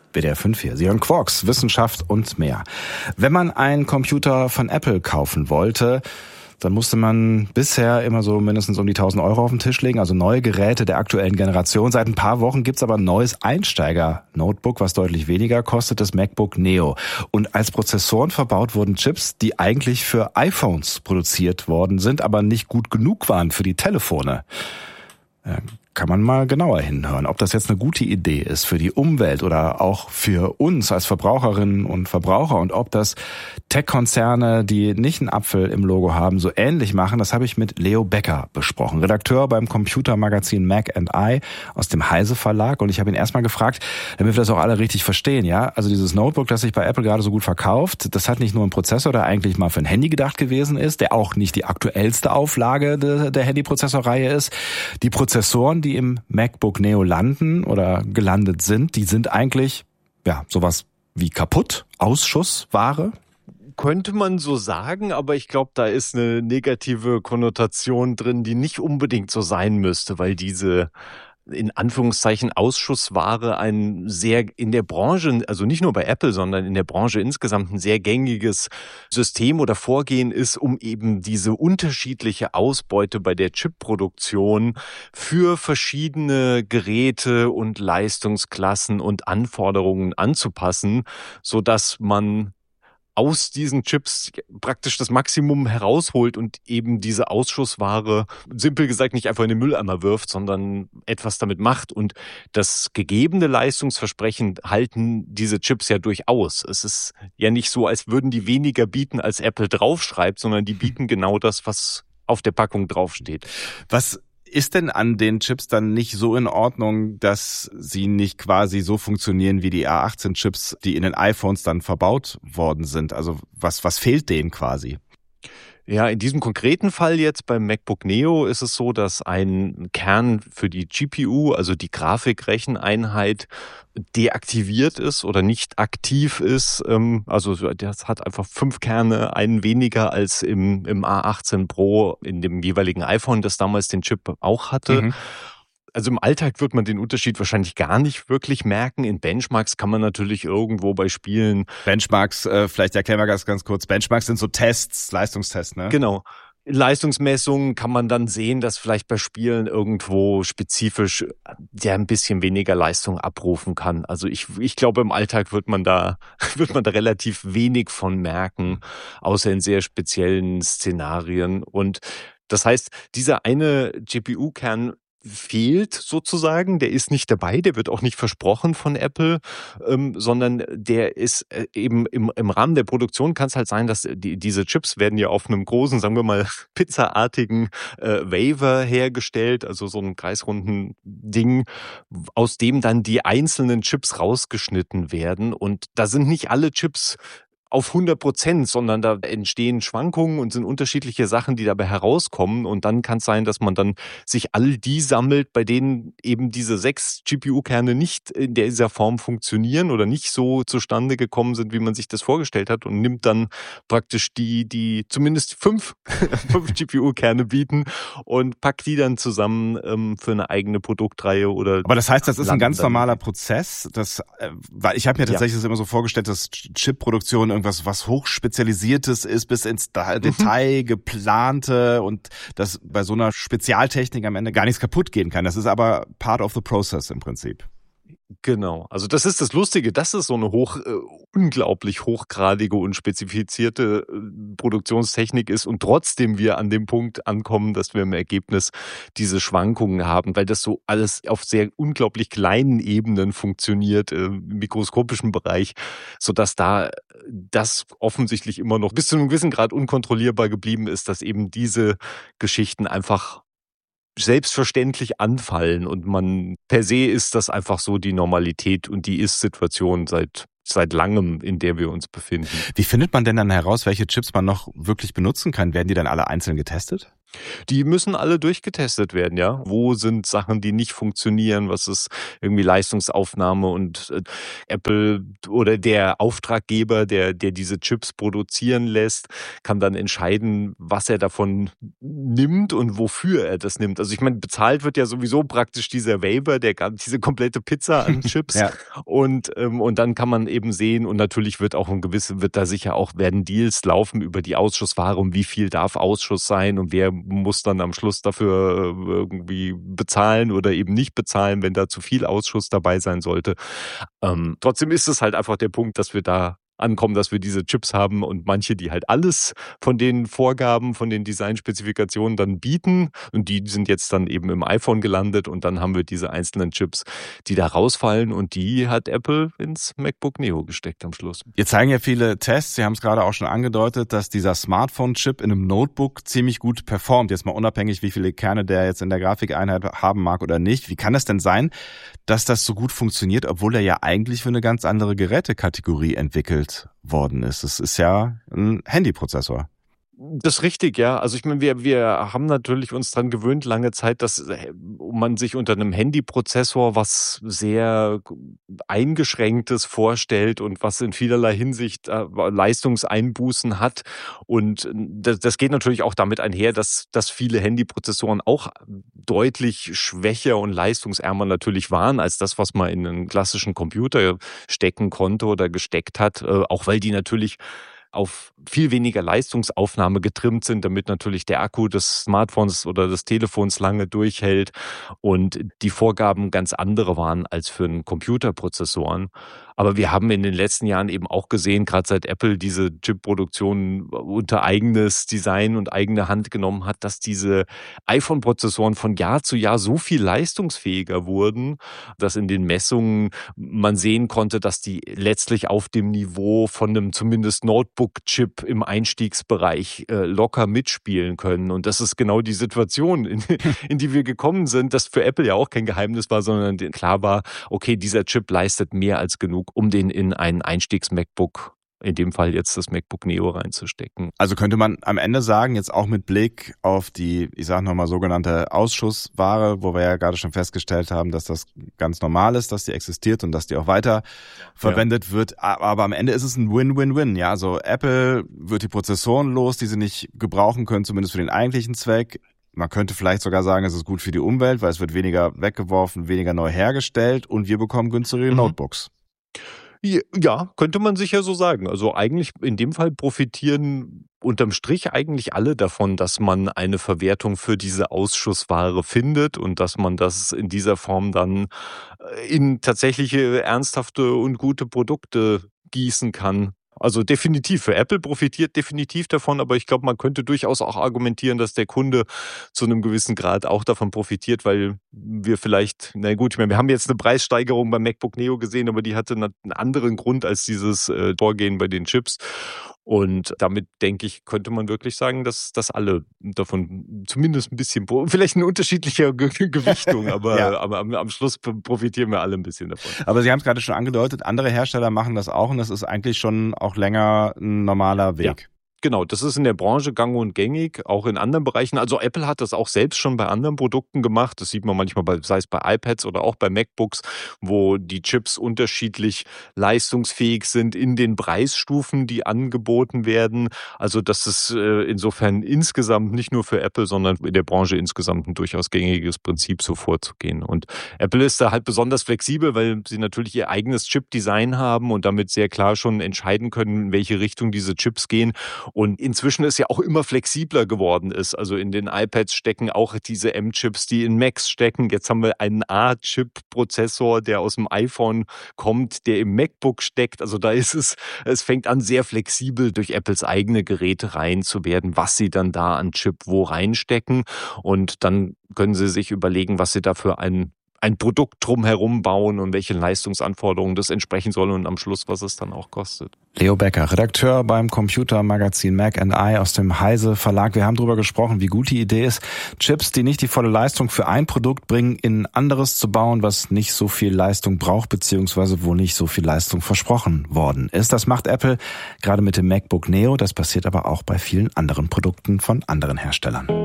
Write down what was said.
WDR 5 hier. Sie hören Quarks, Wissenschaft und mehr. Wenn man einen Computer von Apple kaufen wollte, dann musste man bisher immer so mindestens um die 1.000 Euro auf den Tisch legen, also neue Geräte der aktuellen Generation. Seit ein paar Wochen gibt's aber ein neues Einsteiger-Notebook, was deutlich weniger kostet, das MacBook Neo. Und als Prozessoren verbaut wurden Chips, die eigentlich für iPhones produziert worden sind, aber nicht gut genug waren für die Telefone. Kann man mal genauer hinhören, ob das jetzt eine gute Idee ist für die Umwelt oder auch für uns als Verbraucherinnen und Verbraucher und ob das Tech-Konzerne, die nicht einen Apfel im Logo haben, so ähnlich machen. Das habe ich mit Leo Becker besprochen, Redakteur beim Computermagazin Mac and I aus dem Heise Verlag. Und ich habe ihn erstmal gefragt, damit wir das auch alle richtig verstehen. Ja, also dieses Notebook, das sich bei Apple gerade so gut verkauft, das hat nicht nur einen Prozessor, der eigentlich mal für ein Handy gedacht gewesen ist, der auch nicht die aktuellste Auflage der Handyprozessorreihe ist. Die Prozessoren, die im MacBook Neo landen oder gelandet sind, die sind eigentlich sowas wie kaputt, Ausschussware. Könnte man so sagen, aber ich glaube, da ist eine negative Konnotation drin, die nicht unbedingt so sein müsste, weil diese in Anführungszeichen Ausschussware ein sehr in der Branche, also nicht nur bei Apple, sondern in der Branche insgesamt ein sehr gängiges System oder Vorgehen ist, um eben diese unterschiedliche Ausbeute bei der Chipproduktion für verschiedene Geräte und Leistungsklassen und Anforderungen anzupassen, sodass man aus diesen Chips praktisch das Maximum herausholt und eben diese Ausschussware, simpel gesagt, nicht einfach in den Mülleimer wirft, sondern etwas damit macht. Und das gegebene Leistungsversprechen halten diese Chips ja durchaus. Es ist ja nicht so, als würden die weniger bieten, als Apple draufschreibt, sondern die bieten genau das, was auf der Packung draufsteht. Was ist denn an den Chips dann nicht so in Ordnung, dass sie nicht quasi so funktionieren wie die A18-Chips, die in den iPhones dann verbaut worden sind? Also was fehlt denen quasi? Ja, in diesem konkreten Fall jetzt beim MacBook Neo ist es so, dass ein Kern für die GPU, also die Grafikrecheneinheit, deaktiviert ist oder nicht aktiv ist. Also das hat einfach 5 Kerne, einen weniger als im A18 Pro in dem jeweiligen iPhone, das damals den Chip auch hatte. Mhm. Also im Alltag wird man den Unterschied wahrscheinlich gar nicht wirklich merken. In Benchmarks kann man natürlich irgendwo bei Spielen... Benchmarks, vielleicht erklären wir ganz kurz. Benchmarks sind so Tests, Leistungstests, ne? Genau. In Leistungsmessungen kann man dann sehen, dass vielleicht bei Spielen irgendwo spezifisch der ein bisschen weniger Leistung abrufen kann. Also ich glaube, im Alltag wird man da relativ wenig von merken, außer in sehr speziellen Szenarien. Und das heißt, dieser eine GPU-Kern fehlt sozusagen, der ist nicht dabei, der wird auch nicht versprochen von Apple, sondern der ist eben im Rahmen der Produktion kann es halt sein, dass diese Chips werden ja auf einem großen, sagen wir mal, pizzaartigen Wafer hergestellt, also so einem kreisrunden Ding, aus dem dann die einzelnen Chips rausgeschnitten werden und da sind nicht alle Chips auf 100%, sondern da entstehen Schwankungen und sind unterschiedliche Sachen, die dabei herauskommen. Und dann kann es sein, dass man dann sich all die sammelt, bei denen eben diese 6 GPU-Kerne nicht in dieser Form funktionieren oder nicht so zustande gekommen sind, wie man sich das vorgestellt hat und nimmt dann praktisch die zumindest 5 GPU-Kerne bieten und packt die dann zusammen für eine eigene Produktreihe oder. Aber das heißt, das ist ein ganz normaler Prozess. Weil ich habe mir tatsächlich das immer so vorgestellt, dass Chip-Produktion irgendwas was hochspezialisiertes ist, bis ins Detail geplante und dass bei so einer Spezialtechnik am Ende gar nichts kaputt gehen kann. Das ist aber part of the process im Prinzip. Genau, also das ist das Lustige, dass es so eine unglaublich hochgradige und spezifizierte Produktionstechnik ist und trotzdem wir an dem Punkt ankommen, dass wir im Ergebnis diese Schwankungen haben, weil das so alles auf sehr unglaublich kleinen Ebenen funktioniert, im mikroskopischen Bereich, sodass da das offensichtlich immer noch bis zu einem gewissen Grad unkontrollierbar geblieben ist, dass eben diese Geschichten einfach selbstverständlich anfallen und man per se ist das einfach so die Normalität und die Ist-Situation seit langem, in der wir uns befinden. Wie findet man denn dann heraus, welche Chips man noch wirklich benutzen kann? Werden die dann alle einzeln getestet? Die müssen alle durchgetestet werden, ja. Wo sind Sachen, die nicht funktionieren? Was ist irgendwie Leistungsaufnahme? Und Apple oder der Auftraggeber, der diese Chips produzieren lässt, kann dann entscheiden, was er davon nimmt und wofür er das nimmt. Also ich meine, bezahlt wird ja sowieso praktisch dieser Waiver, diese komplette Pizza an Chips. Ja. Und dann kann man eben sehen, und natürlich wird da sicher auch, werden Deals laufen über die Ausschussware, um wie viel darf Ausschuss sein und wer muss dann am Schluss dafür irgendwie bezahlen oder eben nicht bezahlen, wenn da zu viel Ausschuss dabei sein sollte. Trotzdem ist es halt einfach der Punkt, dass wir da ankommen, dass wir diese Chips haben und manche, die halt alles von den Vorgaben, von den Designspezifikationen dann bieten, und die sind jetzt dann eben im iPhone gelandet, und dann haben wir diese einzelnen Chips, die da rausfallen, und die hat Apple ins MacBook Neo gesteckt am Schluss. Jetzt zeigen ja viele Tests, Sie haben es gerade auch schon angedeutet, dass dieser Smartphone-Chip in einem Notebook ziemlich gut performt. Jetzt mal unabhängig, wie viele Kerne der jetzt in der Grafikeinheit haben mag oder nicht. Wie kann es denn sein, dass das so gut funktioniert, obwohl er ja eigentlich für eine ganz andere Gerätekategorie entwickelt worden ist? Es ist ja ein Handyprozessor. Das ist richtig, ja. Also ich meine, wir haben natürlich uns dran gewöhnt, lange Zeit, dass man sich unter einem Handyprozessor was sehr Eingeschränktes vorstellt und was in vielerlei Hinsicht Leistungseinbußen hat. Und das geht natürlich auch damit einher, dass viele Handyprozessoren auch deutlich schwächer und leistungsärmer natürlich waren als das, was man in einen klassischen Computer stecken konnte oder gesteckt hat. Auch weil die natürlich auf viel weniger Leistungsaufnahme getrimmt sind, damit natürlich der Akku des Smartphones oder des Telefons lange durchhält und die Vorgaben ganz andere waren als für einen Computerprozessoren. Aber wir haben in den letzten Jahren eben auch gesehen, gerade seit Apple diese Chip-Produktion unter eigenes Design und eigene Hand genommen hat, dass diese iPhone-Prozessoren von Jahr zu Jahr so viel leistungsfähiger wurden, dass in den Messungen man sehen konnte, dass die letztlich auf dem Niveau von einem zumindest Notebook-Chip im Einstiegsbereich locker mitspielen können. Und das ist genau die Situation, in die wir gekommen sind, das für Apple ja auch kein Geheimnis war, sondern klar war, okay, dieser Chip leistet mehr als genug, um den in ein Einstiegs-MacBook, in dem Fall jetzt das MacBook Neo, reinzustecken. Also könnte man am Ende sagen, jetzt auch mit Blick auf die, ich sage nochmal, sogenannte Ausschussware, wo wir ja gerade schon festgestellt haben, dass das ganz normal ist, dass die existiert und dass die auch weiter verwendet wird. Aber am Ende ist es ein Win-Win-Win. Ja, also Apple wird die Prozessoren los, die sie nicht gebrauchen können, zumindest für den eigentlichen Zweck. Man könnte vielleicht sogar sagen, es ist gut für die Umwelt, weil es wird weniger weggeworfen, weniger neu hergestellt und wir bekommen günstigere Notebooks. Ja, könnte man sicher so sagen. Also eigentlich in dem Fall profitieren unterm Strich eigentlich alle davon, dass man eine Verwertung für diese Ausschussware findet und dass man das in dieser Form dann in tatsächliche, ernsthafte und gute Produkte gießen kann. Also definitiv, für Apple profitiert definitiv davon, aber ich glaube, man könnte durchaus auch argumentieren, dass der Kunde zu einem gewissen Grad auch davon profitiert, weil wir vielleicht, na gut, ich meine, wir haben jetzt eine Preissteigerung beim MacBook Neo gesehen, aber die hatte einen anderen Grund als dieses Vorgehen bei den Chips. Und damit, denke ich, könnte man wirklich sagen, dass alle davon zumindest ein bisschen, vielleicht eine unterschiedliche Gewichtung, aber, aber am Schluss profitieren wir alle ein bisschen davon. Aber Sie haben es gerade schon angedeutet, andere Hersteller machen das auch und das ist eigentlich schon auch länger ein normaler Weg. Ja. Genau, das ist in der Branche gang und gängig, auch in anderen Bereichen. Also Apple hat das auch selbst schon bei anderen Produkten gemacht. Das sieht man manchmal, sei es bei iPads oder auch bei MacBooks, wo die Chips unterschiedlich leistungsfähig sind in den Preisstufen, die angeboten werden. Also das ist insofern insgesamt nicht nur für Apple, sondern in der Branche insgesamt ein durchaus gängiges Prinzip, so vorzugehen. Und Apple ist da halt besonders flexibel, weil sie natürlich ihr eigenes Chip-Design haben und damit sehr klar schon entscheiden können, in welche Richtung diese Chips gehen. Und inzwischen ist ja auch immer flexibler geworden ist. Also in den iPads stecken auch diese M-Chips, die in Macs stecken. Jetzt haben wir einen A-Chip-Prozessor, der aus dem iPhone kommt, der im MacBook steckt. Also da ist es fängt an, sehr flexibel durch Apples eigene Geräte rein zu werden, was sie dann da an Chip wo reinstecken. Und dann können sie sich überlegen, was sie da für ein Produkt drumherum bauen und welche Leistungsanforderungen das entsprechen soll und am Schluss, was es dann auch kostet. Leo Becker, Redakteur beim Computermagazin Mac & I aus dem Heise Verlag. Wir haben darüber gesprochen, wie gut die Idee ist, Chips, die nicht die volle Leistung für ein Produkt bringen, in ein anderes zu bauen, was nicht so viel Leistung braucht, beziehungsweise wo nicht so viel Leistung versprochen worden ist. Das macht Apple gerade mit dem MacBook Neo. Das passiert aber auch bei vielen anderen Produkten von anderen Herstellern.